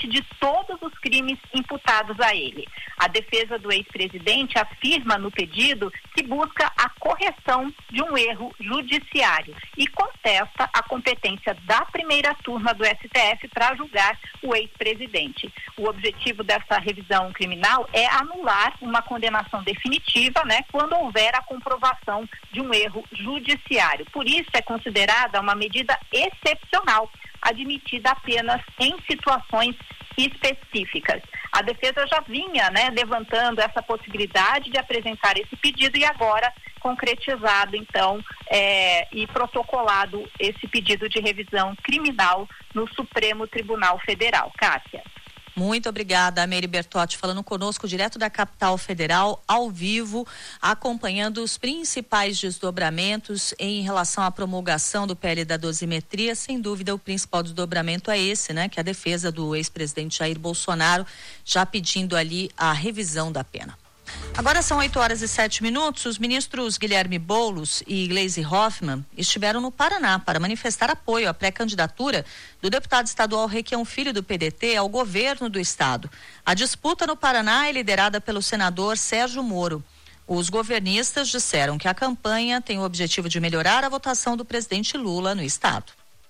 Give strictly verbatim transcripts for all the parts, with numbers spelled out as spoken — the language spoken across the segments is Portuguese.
diante de todos os crimes imputados a ele. A defesa do ex-presidente afirma no pedido que busca a correção de um erro judiciário e contesta a competência da primeira turma do S T F para julgar o ex-presidente. O objetivo dessa revisão criminal é anular uma condenação definitiva, né, quando houver a comprovação de um erro judiciário. Por isso é considerada uma medida excepcional, admitida apenas em situações específicas. A defesa já vinha, né, levantando essa possibilidade de apresentar esse pedido e agora concretizado, então, é, e protocolado esse pedido de revisão criminal no Supremo Tribunal Federal. Cássia. Muito obrigada, Meire Bertotti, falando conosco direto da capital federal, ao vivo, acompanhando os principais desdobramentos em relação à promulgação do P L da dosimetria. Sem dúvida, o principal desdobramento é esse, né? Que é a defesa do ex-presidente Jair Bolsonaro, já pedindo ali a revisão da pena. Agora são oito horas e sete minutos. Os ministros Guilherme Boulos e Gleisi Hoffmann estiveram no Paraná para manifestar apoio à pré-candidatura do deputado estadual Requião Filho, do P D T, ao governo do estado. A disputa no Paraná é liderada pelo senador Sérgio Moro. Os governistas disseram que a campanha tem o objetivo de melhorar a votação do presidente Lula no estado.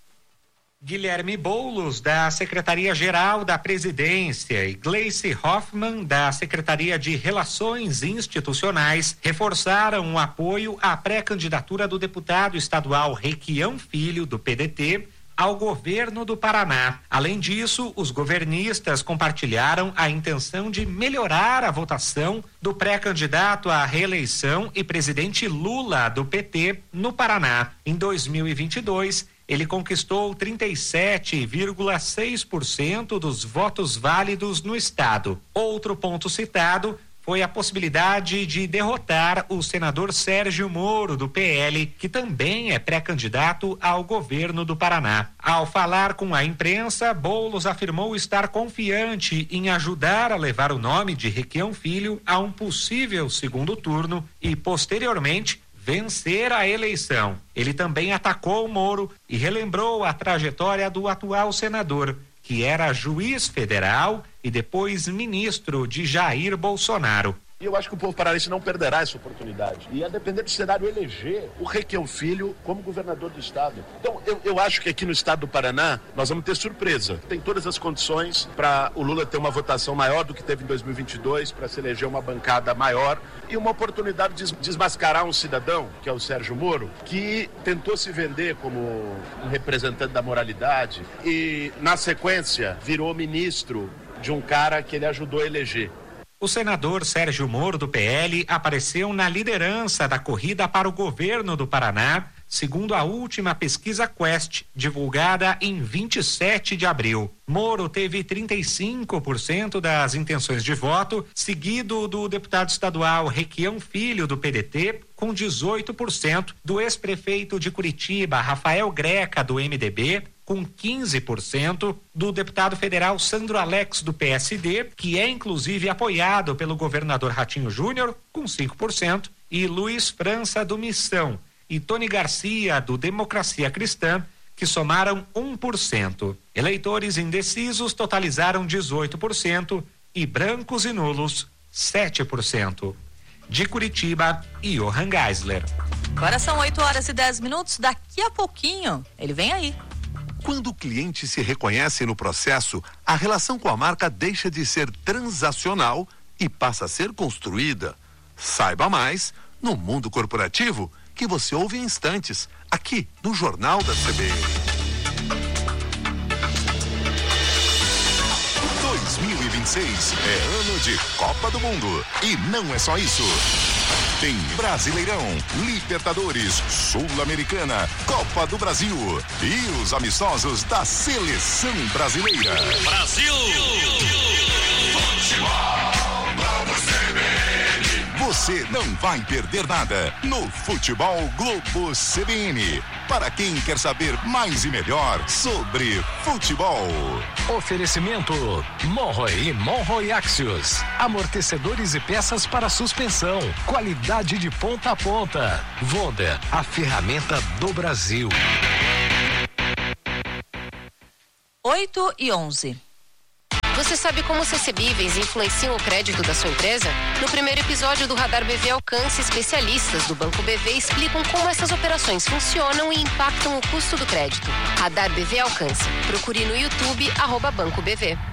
Guilherme Boulos, da Secretaria-Geral da Presidência, e Gleisi Hoffmann, da Secretaria de Relações Institucionais, reforçaram o apoio à pré-candidatura do deputado estadual Requião Filho, do P D T, ao governo do Paraná. Além disso, os governistas compartilharam a intenção de melhorar a votação do pré-candidato à reeleição e presidente Lula, do P T, no Paraná. Em dois mil e vinte e dois, ele conquistou trinta e sete vírgula seis por cento dos votos válidos no estado. Outro ponto citado foi a possibilidade de derrotar o senador Sérgio Moro, do P L, que também é pré-candidato ao governo do Paraná. Ao falar com a imprensa, Boulos afirmou estar confiante em ajudar a levar o nome de Requião Filho a um possível segundo turno e, posteriormente, vencer a eleição. Ele também atacou o Moro e relembrou a trajetória do atual senador, que era juiz federal e depois ministro de Jair Bolsonaro. E eu acho que o povo paranaense não perderá essa oportunidade. E a depender do cenário, eleger o Requião Filho como governador do estado. Então, eu, eu acho que aqui no estado do Paraná, nós vamos ter surpresa. Tem todas as condições para o Lula ter uma votação maior do que teve em dois mil e vinte e dois, para se eleger uma bancada maior e uma oportunidade de desmascarar um cidadão, que é o Sérgio Moro, que tentou se vender como um representante da moralidade e, na sequência, virou ministro de um cara que ele ajudou a eleger. O senador Sérgio Moro, do P L, apareceu na liderança da corrida para o governo do Paraná, segundo a última pesquisa Quest, divulgada em vinte e sete de abril. Moro teve trinta e cinco por cento das intenções de voto, seguido do deputado estadual Requião Filho, do P D T, com dezoito por cento, do ex-prefeito de Curitiba, Rafael Greca, do M D B, com quinze por cento, do deputado federal Sandro Alex, do P S D, que é inclusive apoiado pelo governador Ratinho Júnior, com cinco por cento, e Luiz França, do Missão, e Tony Garcia, do Democracia Cristã, que somaram um por cento. Eleitores indecisos totalizaram dezoito por cento e brancos e nulos sete por cento. De Curitiba, Johan Geisler. Agora são oito horas e dez minutos, daqui a pouquinho ele vem aí. Quando o cliente se reconhece no processo, a relação com a marca deixa de ser transacional e passa a ser construída. Saiba mais no Mundo Corporativo, que você ouve em instantes, aqui no Jornal da C B N. dois mil e vinte e seis é ano de Copa do Mundo. E não é só isso. Tem Brasileirão, Libertadores, Sul-Americana, Copa do Brasil e os amistosos da Seleção Brasileira. Brasil! Futebol Globo C B N. Você não vai perder nada no Futebol Globo C B N. Para quem quer saber mais e melhor sobre futebol. Oferecimento Monroe e Monroe Axios. Amortecedores e peças para suspensão. Qualidade de ponta a ponta. Vonda, a ferramenta do Brasil. oito e onze. Você sabe como os recebíveis influenciam o crédito da sua empresa? No primeiro episódio do Radar B V Alcance, especialistas do Banco B V explicam como essas operações funcionam e impactam o custo do crédito. Radar B V Alcance. Procure no YouTube, arroba Banco B V.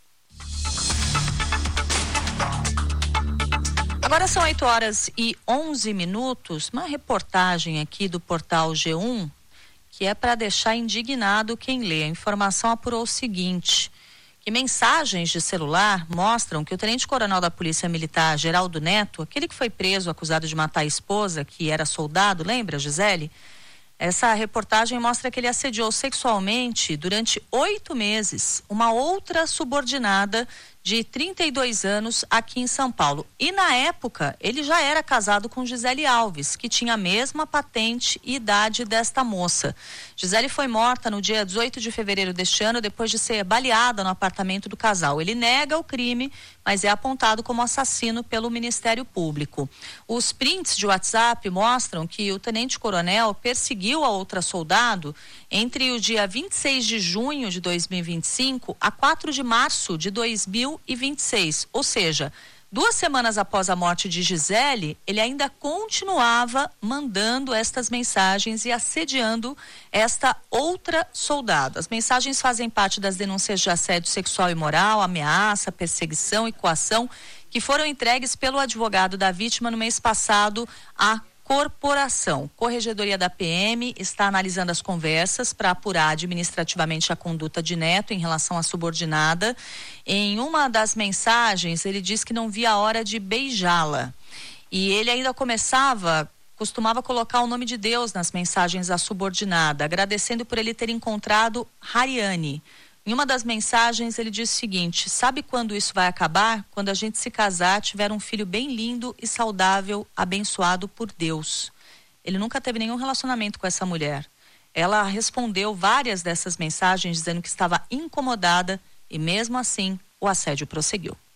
Agora são oito horas e onze minutos. Uma reportagem aqui do portal G um, que é para deixar indignado quem lê. A informação apurou o seguinte: que mensagens de celular mostram que o tenente-coronel da Polícia Militar, Geraldo Neto, aquele que foi preso acusado de matar a esposa, que era soldado, lembra, Gisele? Essa reportagem mostra que ele assediou sexualmente durante oito meses uma outra subordinada de trinta e dois anos aqui em São Paulo. E na época, ele já era casado com Gisele Alves, que tinha a mesma patente e idade desta moça. Gisele foi morta no dia dezoito de fevereiro deste ano, depois de ser baleada no apartamento do casal. Ele nega o crime, mas é apontado como assassino pelo Ministério Público. Os prints de WhatsApp mostram que o tenente-coronel perseguiu a outra soldado entre o dia vinte e seis de junho de dois mil e vinte e cinco a quatro de março de dois mil e vinte e seis, ou seja, duas semanas após a morte de Gisele, ele ainda continuava mandando estas mensagens e assediando esta outra soldado. As mensagens fazem parte das denúncias de assédio sexual e moral, ameaça, perseguição e coação que foram entregues pelo advogado da vítima no mês passado à corporação. Corregedoria da P M está analisando as conversas para apurar administrativamente a conduta de Neto em relação à subordinada. Em uma das mensagens, ele diz que não via a hora de beijá-la. E ele ainda começava, costumava colocar o nome de Deus nas mensagens à subordinada, agradecendo por ele ter encontrado Hariane. Em uma das mensagens ele diz o seguinte: sabe quando isso vai acabar? Quando a gente se casar, tiver um filho bem lindo e saudável, abençoado por Deus. Ele nunca teve nenhum relacionamento com essa mulher. Ela respondeu várias dessas mensagens dizendo que estava incomodada e mesmo assim o assédio prosseguiu.